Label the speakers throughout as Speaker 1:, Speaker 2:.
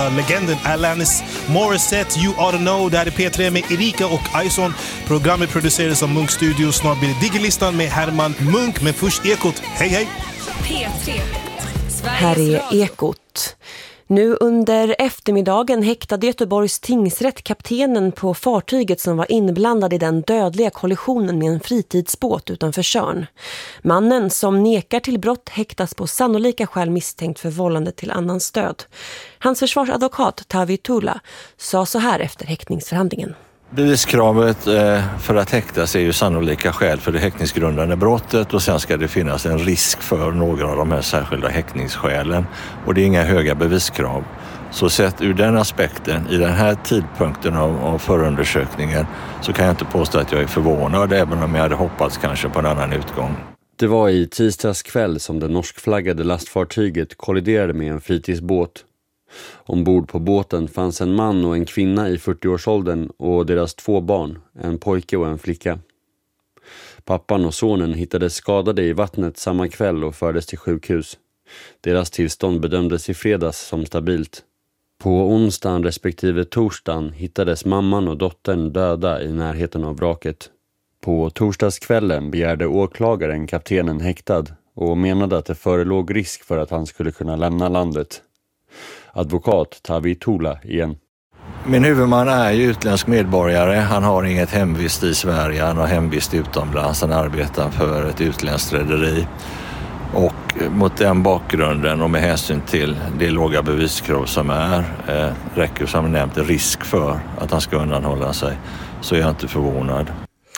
Speaker 1: legenden Alanis Morissette, You Oughta Know. Det här är P3 med Erika och Aison. Programmet produceras av Munk Studio. Snart blir det Diggelistan med Herman Munk. Men först Ekot. Hej hej!
Speaker 2: P3.
Speaker 3: Här är Ekot. Nu under eftermiddagen häktade Göteborgs tingsrätt kaptenen på fartyget som var inblandad i den dödliga kollisionen med en fritidsbåt utanför Tjörn. Mannen som nekar till brott häktas på sannolika skäl misstänkt för vållande till annans död. Hans försvarsadvokat Tavi Tula sa så här efter häktningsförhandlingen.
Speaker 4: Beviskravet för att häktas är ju sannolika skäl för det häktningsgrundande brottet, och sen ska det finnas en risk för några av de här särskilda häktningsskälen, och det är inga höga beviskrav. Så sett ur den aspekten, i den här tidpunkten av förundersökningen, så kan jag inte påstå att jag är förvånad, även om jag hade hoppats kanske på en annan utgång.
Speaker 5: Det var i tisdags kväll som det norskflaggade lastfartyget kolliderade med en fritidsbåt. Ombord på båten fanns en man och en kvinna i 40-årsåldern och deras 2 barn, en pojke och en flicka. Pappan och sonen hittades skadade i vattnet samma kväll och fördes till sjukhus. Deras tillstånd bedömdes i fredags som stabilt. På onsdagen respektive torsdagen hittades mamman och dottern döda i närheten av vraket. På torsdagskvällen begärde åklagaren kaptenen häktad och menade att det förelåg risk för att han skulle kunna lämna landet. Advokat Tavi Tula igen.
Speaker 4: Min huvudman är ju utländsk medborgare. Han har inget hemvist i Sverige. Han har hemvist utomlands. Han arbetar för ett utländskt rederi. Och mot den bakgrunden och med hänsyn till det låga beviskrav som räcker som nämnt risk för att han ska undanhålla sig, så är jag inte förvånad.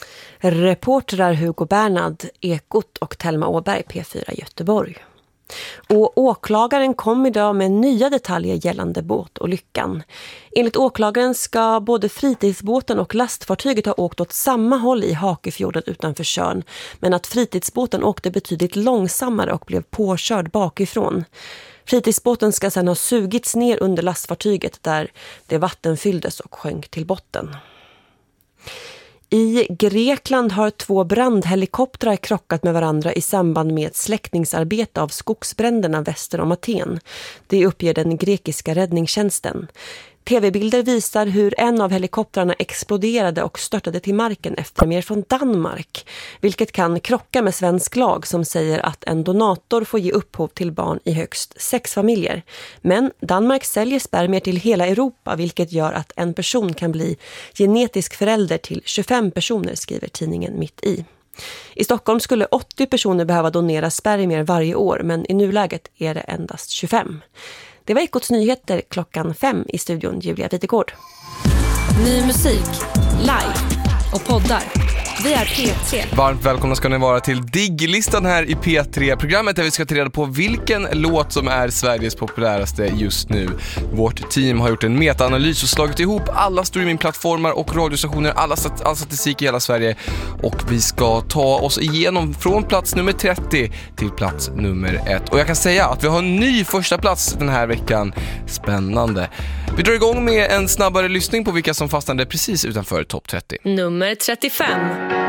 Speaker 3: Reportrar Hugo Bernhard, Ekot och Telma Åberg, P4 Göteborg. Och åklagaren kom idag med nya detaljer gällande båtolyckan. Enligt åklagaren ska både fritidsbåten och lastfartyget ha åkt åt samma håll i Hakefjorden utanför Tjörn, men att fritidsbåten åkte betydligt långsammare och blev påkörd bakifrån. Fritidsbåten ska sedan ha sugits ner under lastfartyget där det vattenfylldes och sjönk till botten. I Grekland har 2 brandhelikoptrar krockat med varandra i samband med ett släckningsarbete av skogsbränderna väster om Aten. Det uppger den grekiska räddningstjänsten. TV-bilder visar hur en av helikoptrarna exploderade och störtade till marken efter mer från Danmark, vilket kan krocka med svensk lag som säger att en donator får ge upphov till barn i högst 6 familjer. Men Danmark säljer spermier till hela Europa, vilket gör att en person kan bli genetisk förälder till 25 personer, skriver tidningen Mitt i. I Stockholm skulle 80 personer behöva donera spermier varje år, men i nuläget är det endast 25. Det var Ekots nyheter 5:00 i studion Julia Witegård.
Speaker 2: Ny musik, live och poddar. Vi är P3.
Speaker 6: Varmt välkomna ska ni vara till Diggelistan här i P3-programmet där vi ska ta reda på vilken låt som är Sveriges populäraste just nu. Vårt team har gjort en metaanalys och slagit ihop alla streamingplattformar och radiostationer, all statistik i hela Sverige, och vi ska ta oss igenom från plats nummer 30 till plats nummer 1. Och jag kan säga att vi har en ny första plats den här veckan. Spännande. Vi drar igång med en snabbare lyssning på vilka som fastnade precis utanför topp 30.
Speaker 2: Nummer 35.